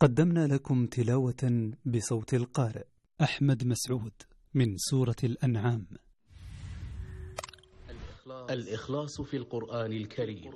قدمنا لكم تلاوة بصوت القارئ أحمد مسعود من سورة الأنعام. الإخلاص في القرآن الكريم.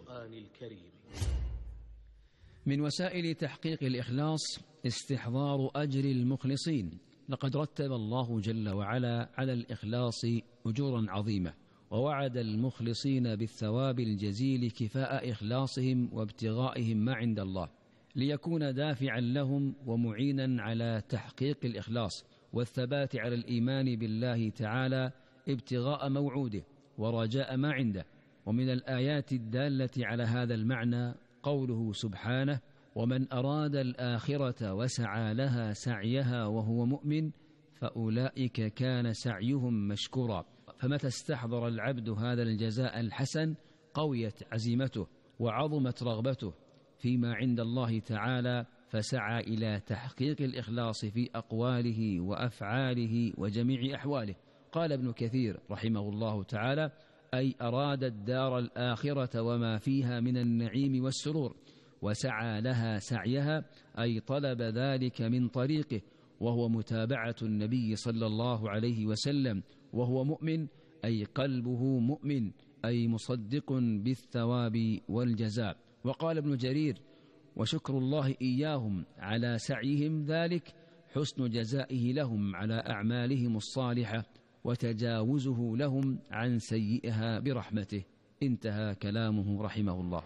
من وسائل تحقيق الإخلاص استحضار أجر المخلصين. لقد رتب الله جل وعلا على الإخلاص أجورا عظيمة، ووعد المخلصين بالثواب الجزيل كفاء إخلاصهم وابتغائهم ما عند الله، ليكون دافعا لهم ومعينا على تحقيق الإخلاص والثبات على الإيمان بالله تعالى ابتغاء موعوده ورجاء ما عنده. ومن الآيات الدالة على هذا المعنى قوله سبحانه: ومن أراد الآخرة وسعى لها سعيها وهو مؤمن فأولئك كان سعيهم مشكورا. فمتى استحضر العبد هذا الجزاء الحسن قويت عزيمته وعظمت رغبته فيما عند الله تعالى، فسعى إلى تحقيق الإخلاص في أقواله وأفعاله وجميع أحواله. قال ابن كثير رحمه الله تعالى: أي أراد الدار الآخرة وما فيها من النعيم والسرور، وسعى لها سعيها أي طلب ذلك من طريقه، وهو متابعة النبي صلى الله عليه وسلم، وهو مؤمن أي قلبه مؤمن أي مصدق بالثواب والجزاء. وقال ابن جرير: وشكر الله إياهم على سعيهم ذلك حسن جزائه لهم على أعمالهم الصالحة وتجاوزه لهم عن سيئها برحمته. انتهى كلامه رحمه الله.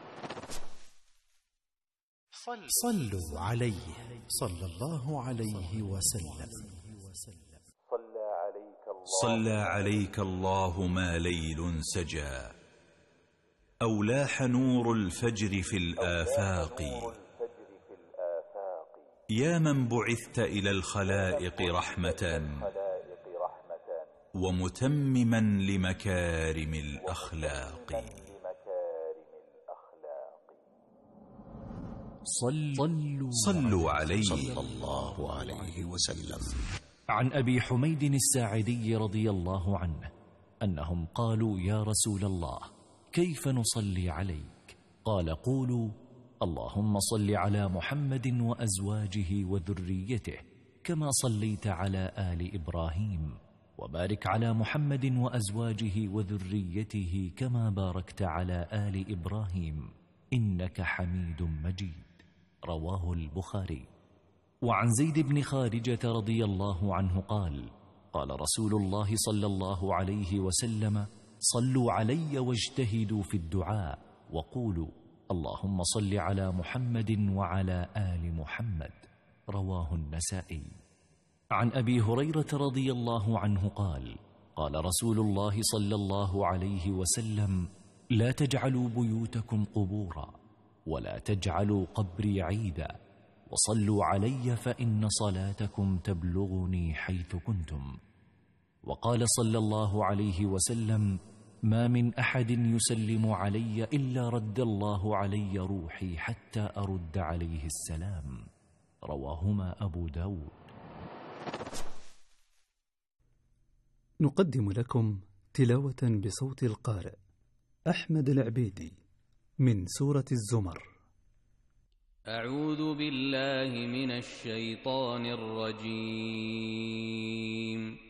صلوا عليه صلى الله عليه وسلم. صلى عليك الله ما ليل سجى أو لاح نور الفجر في الآفاق، يا من بعثت إلى الخلائق رحمة ومتمما لمكارم الأخلاق. صلوا عليه صلى الله عليه وسلم. عن أبي حميد الساعدي رضي الله عنه أنهم قالوا: يا رسول الله، كيف نصلي عليك؟ قال: قولوا: اللهم صل على محمد وأزواجه وذريته كما صليت على آل إبراهيم، وبارك على محمد وأزواجه وذريته كما باركت على آل إبراهيم إنك حميد مجيد. رواه البخاري. وعن زيد بن خارجة رضي الله عنه قال: قال رسول الله صلى الله عليه وسلم: صلوا علي واجتهدوا في الدعاء وقولوا: اللهم صل على محمد وعلى آل محمد. رواه النسائي. عن أبي هريرة رضي الله عنه قال: قال رسول الله صلى الله عليه وسلم: لا تجعلوا بيوتكم قبورا ولا تجعلوا قبري عيدا، وصلوا علي فإن صلاتكم تبلغني حيث كنتم. وقال صلى الله عليه وسلم: ما من أحد يسلم علي إلا رد الله علي روحي حتى أرد عليه السلام. رواهما أبو داود. نقدم لكم تلاوة بصوت القارئ أحمد العبيدي من سورة الزمر. أعوذ بالله من الشيطان الرجيم.